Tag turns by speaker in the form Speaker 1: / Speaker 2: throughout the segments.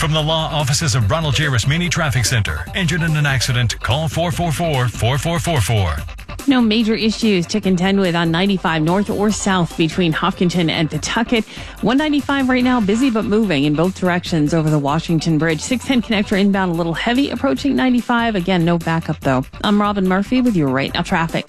Speaker 1: From the law offices of Ronald J. Rasmini Traffic Center. Injured in an accident? Call 444-4444.
Speaker 2: No major issues to contend with on 95 north or south between Hopkinton and Pawtucket. 195 right now, busy but moving in both directions over the Washington Bridge. 610 connector inbound, a little heavy approaching 95. Again, no backup though. I'm Robin Murphy with your Right Now traffic.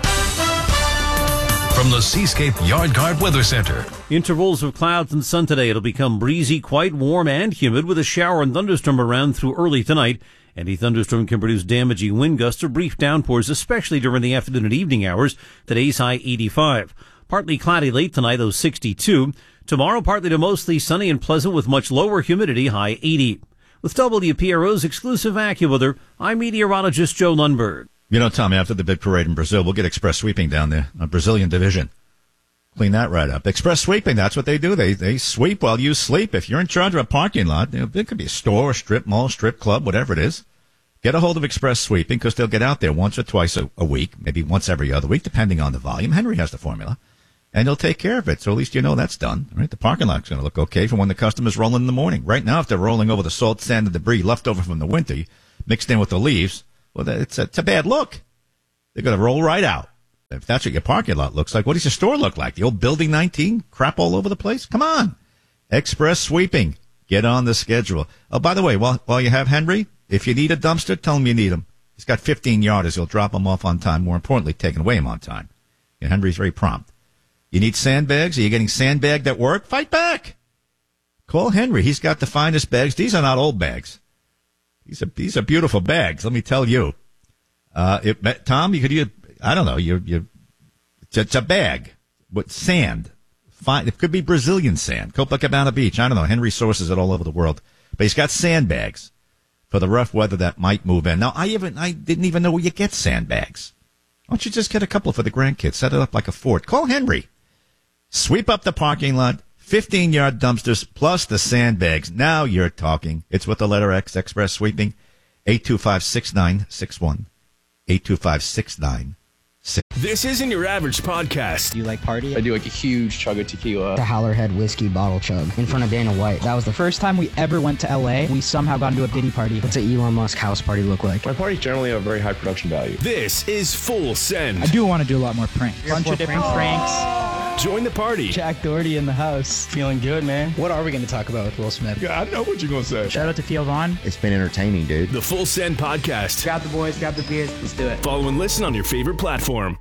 Speaker 1: From the Seascape Yard Guard Weather Center.
Speaker 3: Intervals of clouds and sun today. It'll become breezy, quite warm and humid with a shower and thunderstorm around through early tonight. Any thunderstorm can produce damaging wind gusts or brief downpours, especially during the afternoon and evening hours. Today's high 85. Partly cloudy late tonight, though 62. Tomorrow, partly to mostly sunny and pleasant with much lower humidity, high 80. With WPRO's exclusive AccuWeather, I'm meteorologist Joe Lundberg.
Speaker 4: You know, Tommy, after the big parade in Brazil, we'll get express sweeping down there, a Brazilian division. Clean that right up. Express sweeping, that's what they do. They sweep while you sleep. If you're in charge of a parking lot, it could be a store, strip mall, strip club, whatever it is. Get a hold of express sweeping because they'll get out there once or twice a week, maybe once every other week, depending on the volume. Henry has the formula. And they'll take care of it, so at least you know that's done. Right? The parking lot's going to look okay for when the customer's rolling in the morning. Right now, if they're rolling over the salt, sand, and debris left over from the winter, mixed in with the leaves, well, it's a bad look. They're going to roll right out. If that's what your parking lot looks like, what does your store look like? The old Building 19? Crap all over the place? Come on. Express sweeping. Get on the schedule. Oh, by the way, while you have Henry, if you need a dumpster, tell him you need him. He's got 15 yarders. He'll drop them off on time. More importantly, take away him on time. Yeah, Henry's very prompt. You need sandbags? Are you getting sandbagged at work? Fight back. Call Henry. He's got the finest bags. These are not old bags. These are beautiful bags, let me tell you. Tom, you could use, I don't know, it's a bag with sand. Fine, it could be Brazilian sand, Copacabana Beach. I don't know. Henry sources it all over the world, but he's got sandbags for the rough weather that might move in. Now, I didn't even know where you get sandbags. Why don't you just get a couple for the grandkids? Set it up like a fort. Call Henry. Sweep up the parking lot. 15-yard dumpsters plus the sandbags. Now you're talking. It's with the letter X, Express Sweeping. 825-6961. 825-6961.
Speaker 5: This isn't your average podcast.
Speaker 6: Do you like party?
Speaker 7: I do like a huge chug of tequila.
Speaker 6: The Howlerhead whiskey bottle chug in front of Dana White. That was the first time we ever went to LA. We somehow got into a Diddy party. What's an Elon Musk house party look like?
Speaker 7: My parties generally have a very high production value.
Speaker 5: This is Full Send.
Speaker 8: I do want to do a lot more pranks.
Speaker 6: Bunch of different pranks.
Speaker 5: Join the party.
Speaker 6: Jack Doherty in the house.
Speaker 7: Feeling good, man.
Speaker 6: What are we going to talk about with Will Smith?
Speaker 7: Yeah, I know what you're going to say.
Speaker 8: Shout out to Theo Vaughn.
Speaker 6: It's been entertaining, dude.
Speaker 5: The Full Send Podcast.
Speaker 8: Grab the boys, grab the beers, let's do it.
Speaker 5: Follow and listen on your favorite platform.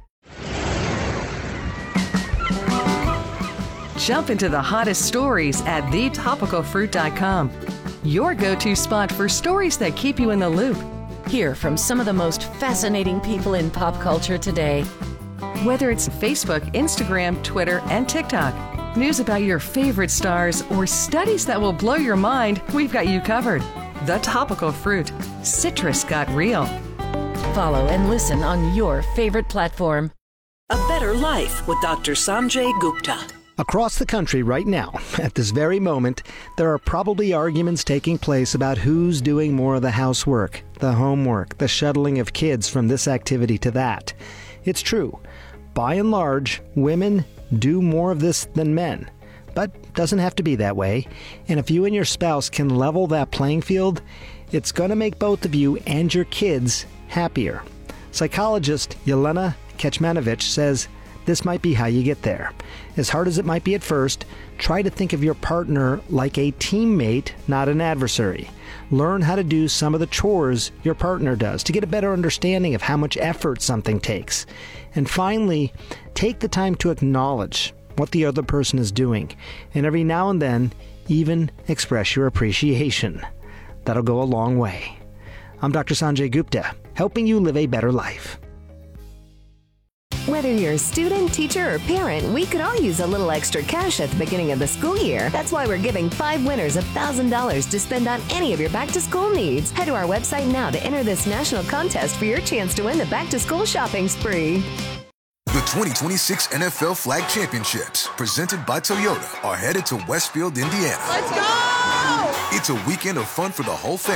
Speaker 9: Jump into the hottest stories at thetopicalfruit.com. Your go-to spot for stories that keep you in the loop.
Speaker 10: Hear from some of the most fascinating people in pop culture today.
Speaker 9: Whether it's Facebook, Instagram, Twitter, and TikTok, news about your favorite stars, or studies that will blow your mind, we've got you covered. The Topical Fruit. Citrus got real.
Speaker 10: Follow and listen on your favorite platform.
Speaker 11: A Better Life with Dr. Sanjay Gupta.
Speaker 12: Across the country right now, at this very moment, there are probably arguments taking place about who's doing more of the housework, the homework, the shuttling of kids from this activity to that. It's true. By and large, women do more of this than men. But doesn't have to be that way. And if you and your spouse can level that playing field, it's going to make both of you and your kids happier. Psychologist Yelena Kecmanovic says this might be how you get there. As hard as it might be at first, try to think of your partner like a teammate, not an adversary. Learn how to do some of the chores your partner does to get a better understanding of how much effort something takes. And finally, take the time to acknowledge what the other person is doing, and every now and then, even express your appreciation. That'll go a long way. I'm Dr. Sanjay Gupta, helping you live a better life.
Speaker 13: Whether you're a student, teacher, or parent, we could all use a little extra cash at the beginning of the school year. That's why we're giving 5 winners $1,000 to spend on any of your back-to-school needs. Head to our website now to enter this national contest for your chance to win the back-to-school shopping spree.
Speaker 14: The 2026 NFL Flag Championships, presented by Toyota, are headed to Westfield, Indiana.
Speaker 15: Let's go!
Speaker 14: It's a weekend of fun for the whole family.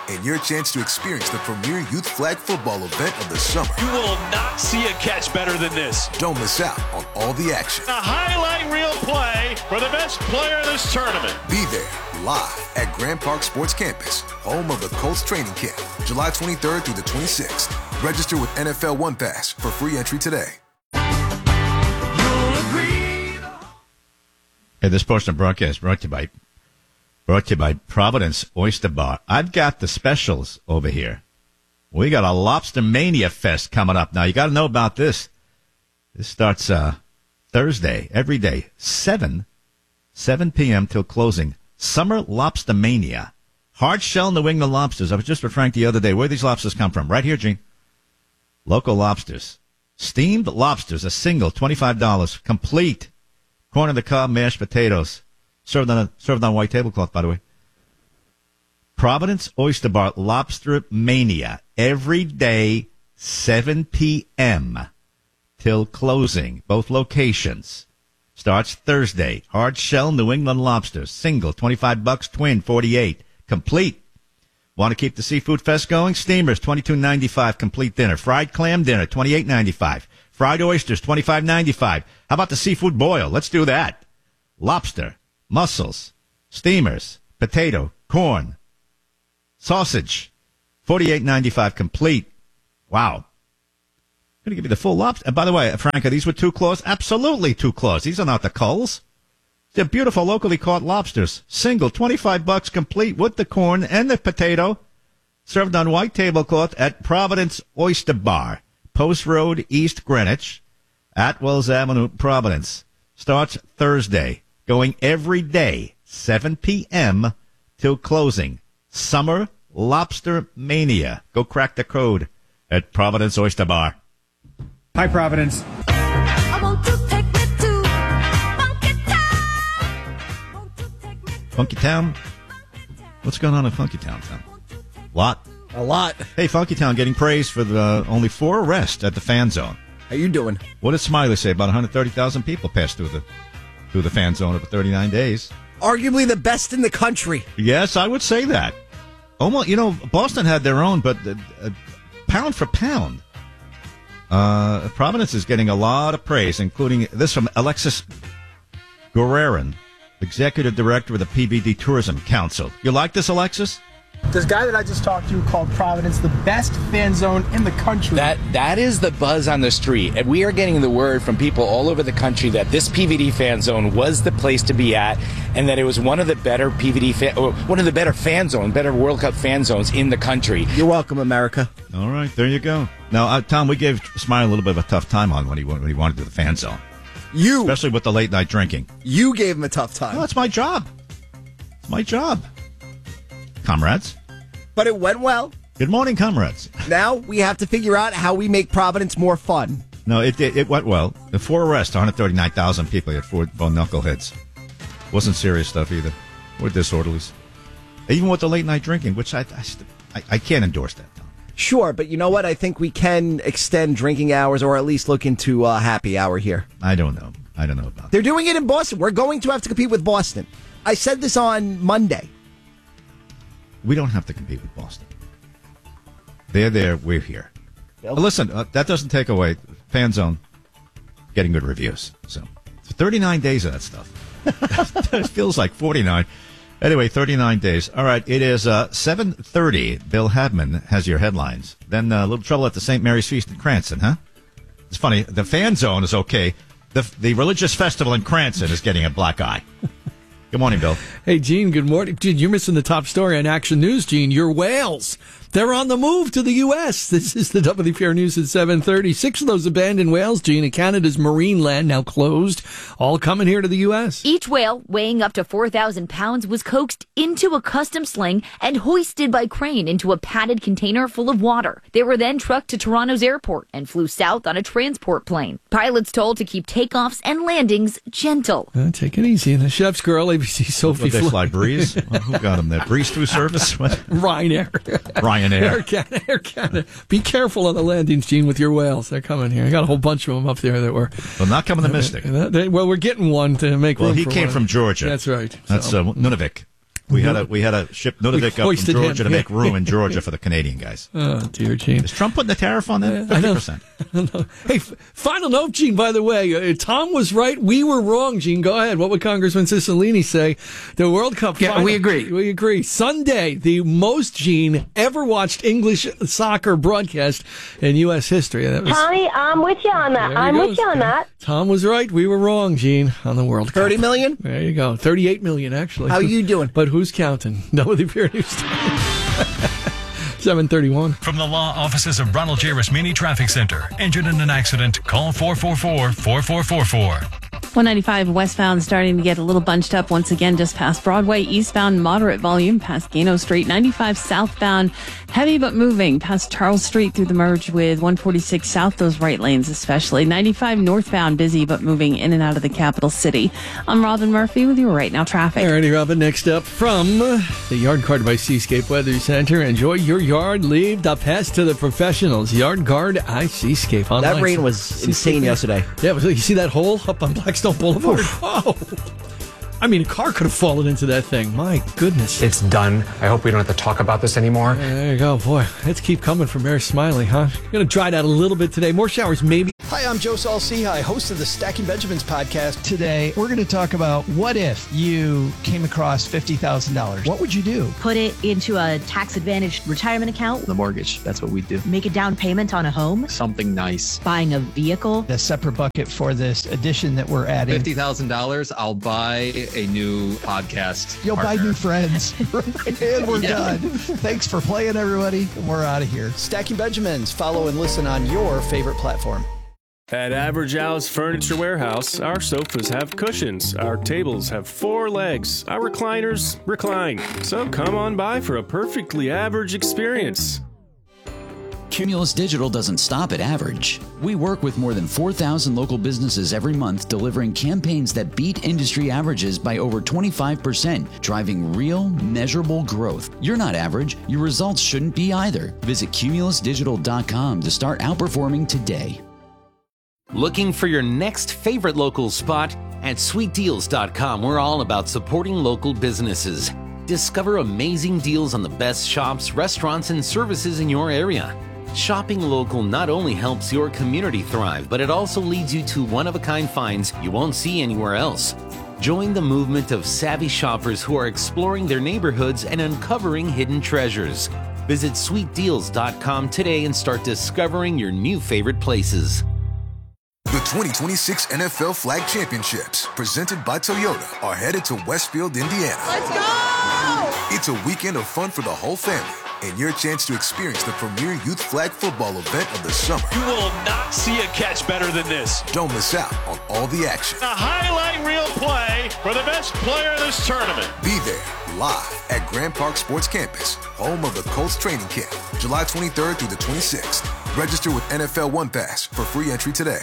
Speaker 14: and your chance to experience the premier youth flag football event of the summer.
Speaker 5: You will not see a catch better than this.
Speaker 14: Don't miss out on all the action.
Speaker 15: A highlight reel play for the best player in this tournament.
Speaker 14: Be there live at Grand Park Sports Campus, home of the Colts training camp, July 23rd through the 26th. Register with NFL One Pass for free entry today.
Speaker 4: Hey, this portion of broadcast brought to you by Providence Oyster Bar. I've got the specials over here. We got a Lobster Mania Fest coming up. Now, you got to know about this. This starts Thursday, every day, 7 p.m. till closing. Summer Lobster Mania. Hard shell New England lobsters. I was just with Frank the other day. Where do these lobsters come from? Right here, Gene. Local lobsters. Steamed lobsters, a single, $25. Complete. Corn on the cob, mashed potatoes. Served on white tablecloth, by the way. Providence Oyster Bar Lobster Mania. Every day, 7 p.m. till closing. Both locations. Starts Thursday. Hard shell New England lobsters. Single, $25. Twin, $48. Complete. Want to keep the seafood fest going? Steamers, $22.95. Complete dinner. Fried clam dinner, $28.95. Fried oysters, $25.95. How about the seafood boil? Let's do that. Lobster, mussels, steamers, potato, corn, sausage, $48.95 complete. Wow. I'm going to give you the full lobster. And by the way, Frank, are these with two claws? Absolutely two claws. These are not the culls. They're beautiful locally caught lobsters. Single, $25 complete with the corn and the potato. Served on white tablecloth at Providence Oyster Bar. Post Road, East Greenwich, Atwells Avenue, Providence. Starts Thursday, going every day, 7 p.m. till closing. Summer Lobster Mania. Go crack the code at Providence Oyster Bar.
Speaker 16: Hi, Providence.
Speaker 4: Funky Town? What's going on in Funky Town? A lot. Hey, Funky Town getting praise for the only 4 arrests at the fan zone.
Speaker 17: How you doing?
Speaker 4: What did Smiley say? About 130,000 people passed through the fan zone over 39 days.
Speaker 17: Arguably the best in the country.
Speaker 4: Yes, I would say that. Almost, Boston had their own, but pound for pound, Providence is getting a lot of praise, including this from Alexis Guerreran, Executive Director of the PVD Tourism Council. You like this, Alexis?
Speaker 18: This guy that I just talked to called Providence the best fan zone in the country.
Speaker 19: That is the buzz on the street. And we are getting the word from people all over the country that this PVD fan zone was the place to be at, and that it was one of the better better World Cup fan zones in the country.
Speaker 17: You're welcome, America.
Speaker 4: All right, there you go. Now, Tom, we gave Smiley a little bit of a tough time on when he wanted to do the fan zone. Especially with the late night drinking.
Speaker 17: You gave him a tough time.
Speaker 4: No, that's my job. It's my job. Comrades.
Speaker 17: But it went well.
Speaker 4: Good morning, comrades.
Speaker 17: Now we have to figure out how we make Providence more fun.
Speaker 4: No, it went well. The 4 arrests, 139,000 people. You had 4 knuckleheads. Wasn't serious stuff either. Or disorderlies. Even with the late night drinking, which I can't endorse that.
Speaker 17: Sure, but you know what? I think we can extend drinking hours, or at least look into happy hour here.
Speaker 4: I don't know about that.
Speaker 17: They're doing it in Boston. We're going to have to compete with Boston. I said this on Monday.
Speaker 4: We don't have to compete with Boston. They're there. We're here. Well, listen, that doesn't take away Fan Zone getting good reviews. So 39 days of that stuff. It feels like 49. Anyway, 39 days. All right, it is 7:30. Bill Hadman has your headlines. Then a little trouble at the St. Mary's Feast in Cranston, huh? It's funny. The Fan Zone is okay. The religious festival in Cranston is getting a black eye. Good morning, Bill.
Speaker 20: Hey, Gene, good morning. Gene, you're missing the top story on Action News, Gene. Your whales. They're on the move to the U.S. This is the WPR News at 7:30. 6 of those abandoned whales, Gene, in Canada's marine land now closed, all coming here to the U.S.
Speaker 21: Each whale, weighing up to 4,000 pounds, was coaxed into a custom sling and hoisted by crane into a padded container full of water. They were then trucked to Toronto's airport and flew south on a transport plane. Pilots told to keep takeoffs and landings gentle.
Speaker 20: Take it easy. And the chef's girl, ABC Sophie
Speaker 4: They fly Breeze? Well, who got them there? Breeze through service?
Speaker 20: Ryanair.
Speaker 4: Air
Speaker 20: Canada. Be careful on the landings, Gene, with your whales. They're coming here. I got a whole bunch of them up there that were...
Speaker 4: Well, not coming to Mystic.
Speaker 20: Well, we're getting one to make room for
Speaker 4: he came
Speaker 20: one.
Speaker 4: from Georgia.
Speaker 20: That's right.
Speaker 4: That's Nunavik. We had a ship Nunavik up from
Speaker 20: hoisted
Speaker 4: Georgia
Speaker 20: him.
Speaker 4: to make room in Georgia for the Canadian guys.
Speaker 20: Oh, dear, Gene.
Speaker 4: Is Trump putting the tariff on that? 50%.
Speaker 20: I know. Hey, final note, Gene, by the way. Tom was right. We were wrong, Gene. Go ahead. What would Congressman Cicilline say? The World Cup final.
Speaker 8: we agree.
Speaker 20: We agree. Sunday, the most, Gene, ever watched English soccer broadcast in U.S. history. That was,
Speaker 2: Tommy, I'm with you on that. I'm with you on that.
Speaker 20: Tom was right. We were wrong, Gene, on the World Cup.
Speaker 17: 30 million?
Speaker 20: There you go. 38 million, actually.
Speaker 17: How you doing?
Speaker 20: But who's counting? WPR News. 7:31.
Speaker 1: From the law offices of Ronald J. Rasmini Traffic Center. Injured in an accident? Call 444-4444.
Speaker 22: 195 westbound starting to get a little bunched up once again just past Broadway. Eastbound moderate volume past Gano Street. 95 southbound heavy but moving past Charles Street through the merge with 146 south, those right lanes especially. 95 northbound busy but moving in and out of the capital city. I'm Robin Murphy with your Right Now traffic.
Speaker 20: Alrighty, Robin. Next up from the Yard Guard by Seascape Weather Center. Enjoy your yard. Leave the pest to the professionals. Yard Guard by Seascape. Online.
Speaker 17: That rain was insane yesterday.
Speaker 20: Yeah, you see that hole up on Blackstone Boulevard? Oh. I mean, a car could have fallen into that thing. My goodness.
Speaker 23: It's done. I hope we don't have to talk about this anymore.
Speaker 20: There you go. Boy, let's keep coming from Mayor Smiley, huh? Going to dry it out a little bit today. More showers, maybe.
Speaker 18: Hi, I'm Joe Saul-Sehy, host of the Stacking Benjamins podcast. Today, we're going to talk about what if you came across $50,000? What would you do?
Speaker 24: Put it into a tax-advantaged retirement account.
Speaker 7: The mortgage. That's what we do.
Speaker 24: Make a down payment on a home.
Speaker 7: Something nice.
Speaker 24: Buying a vehicle.
Speaker 18: A separate bucket for this addition that we're adding.
Speaker 7: $50,000, I'll buy a new podcast.
Speaker 18: You'll
Speaker 7: partner.
Speaker 18: buy new friends. And we're done. Thanks for playing, everybody. We're out of here. Stacking Benjamins. Follow and listen on your favorite platform.
Speaker 25: At Average Al's Furniture Warehouse, our sofas have cushions, our tables have 4 legs, our recliners recline. So come on by for a perfectly average experience.
Speaker 26: Cumulus Digital doesn't stop at average. We work with more than 4,000 local businesses every month, delivering campaigns that beat industry averages by over 25%, driving real, measurable growth. You're not average. Your results shouldn't be either. Visit cumulusdigital.com to start outperforming today.
Speaker 27: Looking for your next favorite local spot? At sweetdeals.com, we're all about supporting local businesses. Discover amazing deals on the best shops, restaurants, and services in your area. Shopping local not only helps your community thrive, but it also leads you to one-of-a-kind finds you won't see anywhere else. Join the movement of savvy shoppers who are exploring their neighborhoods and uncovering hidden treasures. Visit sweetdeals.com today and start discovering your new favorite places.
Speaker 14: The 2026 NFL Flag Championships, presented by Toyota, are headed to Westfield, Indiana.
Speaker 2: Let's go!
Speaker 14: It's a weekend of fun for the whole family and your chance to experience the premier youth flag football event of the summer.
Speaker 5: You will not see a catch better than this.
Speaker 14: Don't miss out on all the action.
Speaker 15: A highlight reel play for the best player in this tournament.
Speaker 14: Be there live at Grand Park Sports Campus, home of the Colts training camp, July 23rd through the 26th. Register with NFL One Pass for free entry today.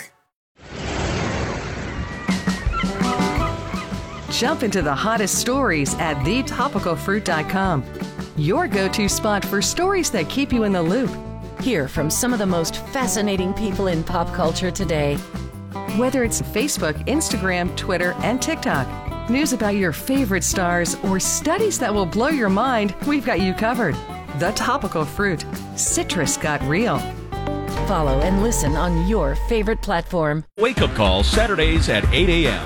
Speaker 9: Jump into the hottest stories at thetopicalfruit.com. Your go-to spot for stories that keep you in the loop.
Speaker 10: Hear from some of the most fascinating people in pop culture today.
Speaker 9: Whether it's Facebook, Instagram, Twitter, and TikTok, news about your favorite stars, or studies that will blow your mind, we've got you covered. The Topical Fruit. Citrus got real.
Speaker 10: Follow and listen on your favorite platform.
Speaker 28: Wake Up Call, Saturdays at 8 a.m.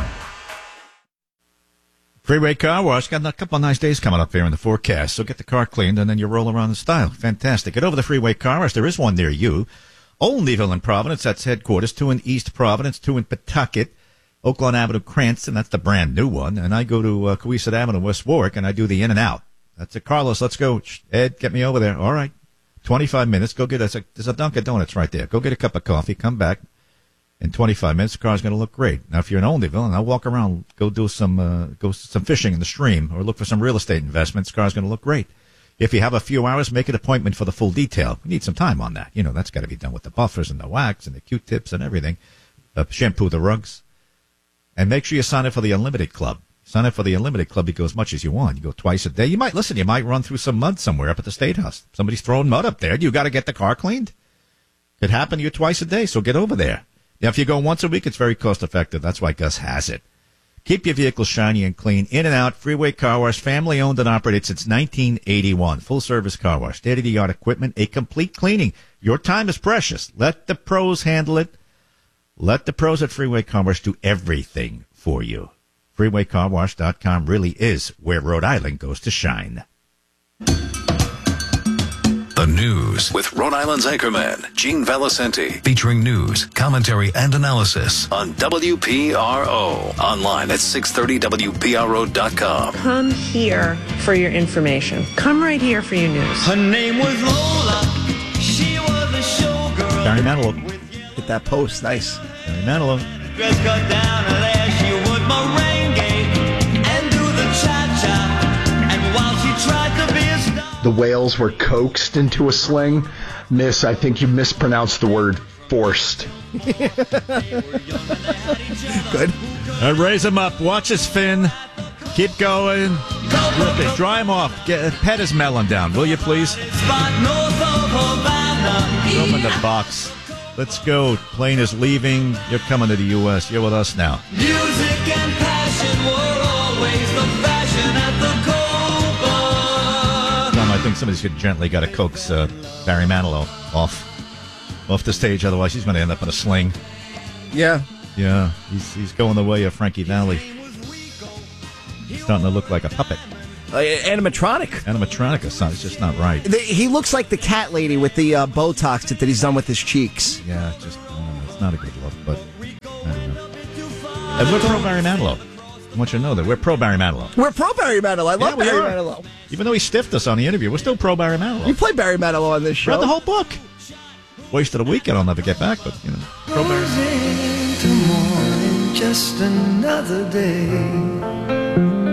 Speaker 4: Freeway Car Wash. Got a couple of nice days coming up here in the forecast. So get the car cleaned and then you roll around in style. Fantastic. Get over the Freeway Car Wash. There is one near you. Olneyville in Providence. That's headquarters. 2 in East Providence. 2 in Pawtucket. Oaklawn Avenue, Cranston. That's the brand new one. And I go to Cohasset Avenue, West Warwick, and I do the in and out. That's it. Carlos, let's go. Ed, get me over there. All right. 25 minutes. Go get us. There's a Dunkin' Donuts right there. Go get a cup of coffee. Come back. In 25 minutes, the car's going to look great. Now, if you're in Olneyville, and I'll walk around, go do some fishing in the stream, or look for some real estate investments, the car's going to look great. If you have a few hours, make an appointment for the full detail. We need some time on that. You know, that's got to be done with the buffers and the wax and the Q-tips and everything. Shampoo the rugs. And make sure you sign up for the Unlimited Club. Sign up for the Unlimited Club. You go as much as you want. You go twice a day. You might run through some mud somewhere up at the State House. Somebody's throwing mud up there. You got to get the car cleaned. Could happen to you twice a day, so get over there. Now, if you go once a week, it's very cost effective. That's why Gus has it. Keep your vehicle shiny and clean. In and out, Freeway Car Wash, family owned and operated since 1981. Full service car wash, state-of-the-art equipment, a complete cleaning. Your time is precious. Let the pros handle it. Let the pros at Freeway Car Wash do everything for you. FreewayCarWash.com really is where Rhode Island goes to shine.
Speaker 3: The news with Rhode Island's anchorman, Gene Valicenti, featuring news, commentary, and analysis on WPRO. Online at 630WPRO.com.
Speaker 6: Come here for your information. Come right here for your news.
Speaker 11: Her name was Lola. She was a showgirl.
Speaker 4: Barry Manilow.
Speaker 17: Hit that post. Nice.
Speaker 4: Barry Manilow.
Speaker 11: Dress cut down and there she would merengue and do the cha-cha. And while she tried to be a star.
Speaker 12: The whales were coaxed into a sling. Miss, I think you mispronounced the word forced.
Speaker 17: Good.
Speaker 4: Raise him up. Watch his fin. Keep going. Dry him off. Pet his melon down, will you please? Open the box. Let's go. Plane is leaving. You're coming to the U.S. You're with us now.
Speaker 11: Music and passion were always the fashion at the Copa.
Speaker 4: I think somebody's gently got to coax Barry Manilow off the stage. Otherwise, he's going to end up in a sling.
Speaker 17: Yeah.
Speaker 4: Yeah. He's going the way of Frankie Valli. He's starting to look like a puppet.
Speaker 17: Animatronic.
Speaker 4: Animatronic. It's just not right.
Speaker 17: He looks like the cat lady with the Botox that he's done with his cheeks.
Speaker 4: Yeah, just it's not a good look, but I don't know. And we're pro Barry Manilow. I want you to know that we're pro Barry Manilow.
Speaker 17: We're pro Barry Manilow. I love Barry Manilow.
Speaker 4: Even though he stiffed us on the interview, we're still pro Barry Manilow.
Speaker 17: You play Barry Manilow on this show.
Speaker 4: Read the whole book. Wasted a weekend. I'll never get back, but pro Barry
Speaker 11: Manilow. Just another day.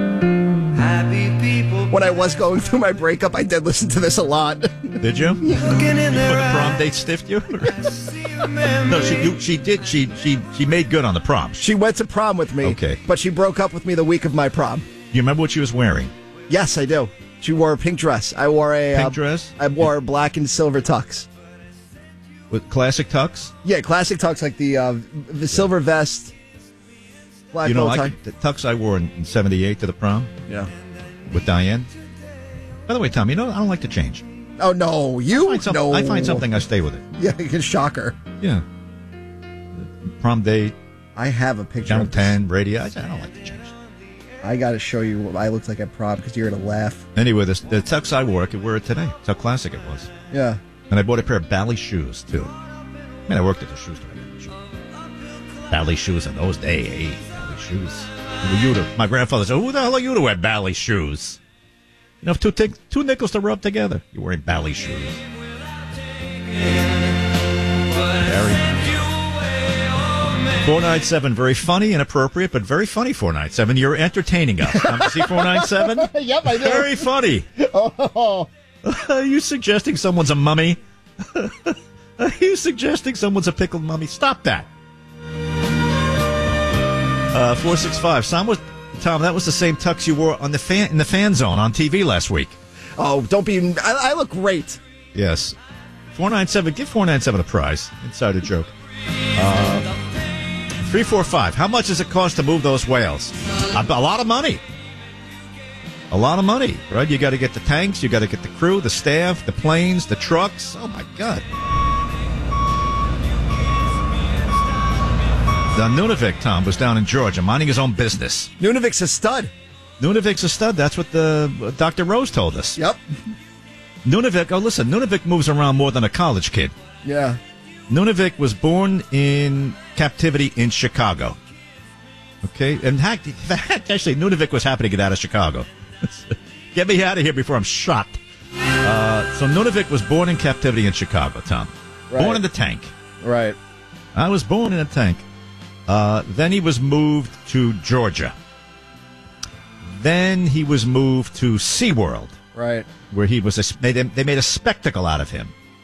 Speaker 17: When I was going through my breakup, I did listen to this a lot.
Speaker 4: Did you? When the prom date stiffed you? No, she did. She made good on the prom.
Speaker 17: She went to prom with me.
Speaker 4: Okay.
Speaker 17: But she broke up with me the week of my prom.
Speaker 4: You remember what she was wearing?
Speaker 17: Yes, I do. She wore a pink dress. I wore a
Speaker 4: pink dress.
Speaker 17: I wore a black and silver tux.
Speaker 4: With classic tux?
Speaker 17: Yeah, classic tux, like the silver vest. Black bow tie.
Speaker 4: The tux I wore in '78 to the prom.
Speaker 17: Yeah.
Speaker 4: With Diane. By the way, Tom, I don't like to change.
Speaker 17: Oh, no. You? No.
Speaker 4: I find something, I stay with it.
Speaker 17: Yeah, you can shock her.
Speaker 4: Yeah. Prom date.
Speaker 17: I have a picture.
Speaker 4: Channel 10, radio. I don't like to change.
Speaker 17: I got to show you what I looked like at prom because you're going to laugh.
Speaker 4: Anyway, the tux I wore, I could wear it today. That's how classic it was.
Speaker 17: Yeah.
Speaker 4: And I bought a pair of Bally shoes, too. Man, I worked at the shoe store. Bally shoes in those days. Bally shoes. My grandfather said, who the hell are you to wear Bally shoes? You know, two nickels to rub together. You're wearing Bally shoes. Barry. 497, very funny, inappropriate, but very funny, 497. You're entertaining us. See 497?
Speaker 17: Yep, I do.
Speaker 4: Very funny.
Speaker 17: Oh.
Speaker 4: Are you suggesting someone's a mummy? Are you suggesting someone's a pickled mummy? Stop that. 465. Tom, that was the same tux you wore on in the fan zone on TV last week.
Speaker 17: Oh, don't be... I look great.
Speaker 4: Yes. 497. Give 497 a prize. Insider joke. 345. How much does it cost to move those whales? A lot of money. A lot of money, right? You got to get the tanks. You got to get the crew, the staff, the planes, the trucks. Oh, my God. Nunavik, Tom, was down in Georgia, minding his own business.
Speaker 17: Nunavik's a stud.
Speaker 4: Nunavik's a stud. That's what Dr. Rose told us.
Speaker 17: Yep.
Speaker 4: Nunavik moves around more than a college kid.
Speaker 17: Yeah.
Speaker 4: Nunavik was born in captivity in Chicago. Okay? In fact, actually, Nunavik was happy to get out of Chicago. Get me out of here before I'm shot. So Nunavik was born in captivity in Chicago, Tom.
Speaker 17: Right.
Speaker 4: Born in the tank.
Speaker 17: Right.
Speaker 4: I was born in a tank. Then he was moved to Georgia. Then he was moved to SeaWorld.
Speaker 17: Right.
Speaker 4: Where he was they made a spectacle out of him.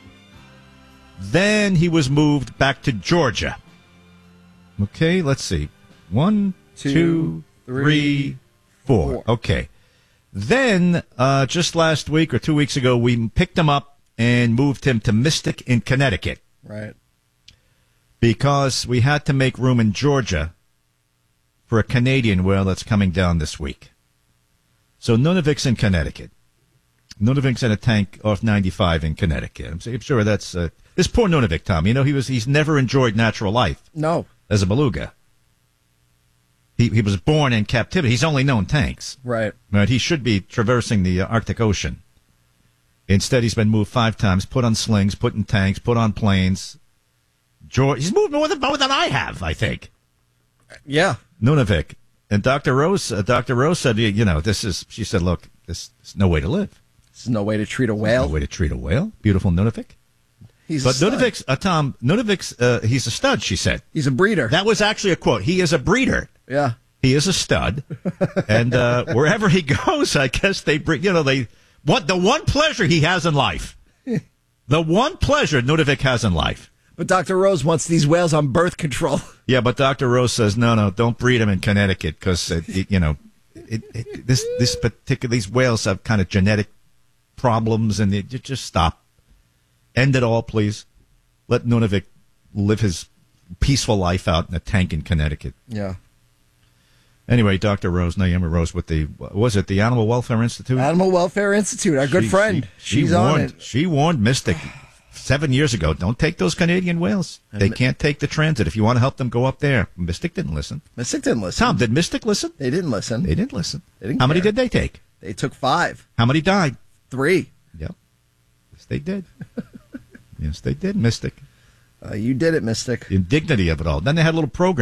Speaker 4: Then he was moved back to Georgia. Okay, let's see. 1, 2, 3, 4. Okay. Then, just last week or 2 weeks ago, we picked him up and moved him to Mystic in Connecticut.
Speaker 17: Right.
Speaker 4: Because we had to make room in Georgia for a Canadian whale that's coming down this week. So Nunavik's in Connecticut. Nunavik's in a tank off 95 in Connecticut. I'm sure that's this poor Nunavik, Tom. You know, he's never enjoyed natural life.
Speaker 17: No.
Speaker 4: As a beluga. He was born in captivity. He's only known tanks.
Speaker 17: Right.
Speaker 4: Right. He should be traversing the Arctic Ocean. Instead, he's been moved 5 times, put on slings, put in tanks, put on planes. He's moved more than I have, I think.
Speaker 17: Yeah.
Speaker 4: Nunavik. And Dr. Rose said, you know, she said, look, this is no way to live.
Speaker 17: There's no way to treat a whale.
Speaker 4: No way to treat a whale. Beautiful Nunavik. Nunavik, Nunavik, he's a stud, she said.
Speaker 17: He's a breeder.
Speaker 4: That was actually a quote. He is a breeder.
Speaker 17: Yeah.
Speaker 4: He is a stud. And wherever he goes, I guess they breed, you know, the one pleasure he has in life. The one pleasure Nunavik has in life.
Speaker 17: But Dr. Rose wants these whales on birth control.
Speaker 4: Yeah, but Dr. Rose says, no, don't breed them in Connecticut because, you know, these whales have kind of genetic problems and just stop. End it all, please. Let Nunavik live his peaceful life out in a tank in Connecticut.
Speaker 17: Yeah.
Speaker 4: Anyway, Dr. Rose, Naomi Rose with the Animal Welfare Institute?
Speaker 17: Animal Welfare Institute, our good friend. She's on it.
Speaker 4: She warned Mystic 7 years ago, don't take those Canadian whales. They can't take the transit. If you want to help them, go up there. Mystic didn't listen. Tom, did Mystic listen?
Speaker 17: They didn't listen.
Speaker 4: How many did they take?
Speaker 17: They took 5.
Speaker 4: How many died?
Speaker 17: 3.
Speaker 4: Yep. Yes, they did. Yes, they did, Mystic.
Speaker 17: You did it, Mystic.
Speaker 4: The indignity of it all. Then they had a little program.